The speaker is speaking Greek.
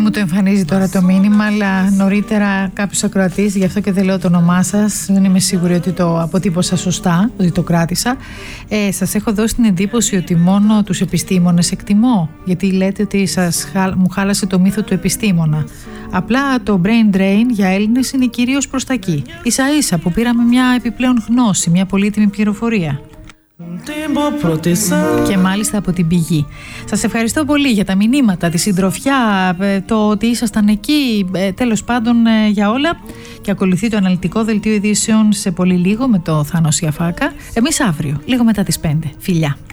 μου το εμφανίζει τώρα το μήνυμα, αλλά νωρίτερα κάποιος ακροατής, γι' αυτό και δεν λέω το όνομά σας, δεν είμαι σίγουρη ότι το αποτύπωσα σωστά, ότι το κράτησα. Σας έχω δώσει την εντύπωση ότι μόνο τους επιστήμονες εκτιμώ, γιατί λέτε ότι μου χάλασε το μύθο του επιστήμονα. Απλά το brain drain για Έλληνες είναι κυρίως προς τα εκεί. Ίσα-ίσα που πήραμε μια επιπλέον γνώση, μια πολύτιμη πληροφορία. Και μάλιστα από την πηγή. Σας ευχαριστώ πολύ για τα μηνύματα, τη συντροφιά, το ότι ήσασταν εκεί, τέλος πάντων για όλα. Και ακολουθεί το αναλυτικό δελτίο ειδήσεων σε πολύ λίγο με το Θάνο Σιαφάκα. Εμείς αύριο, λίγο μετά τις 5. Φιλιά.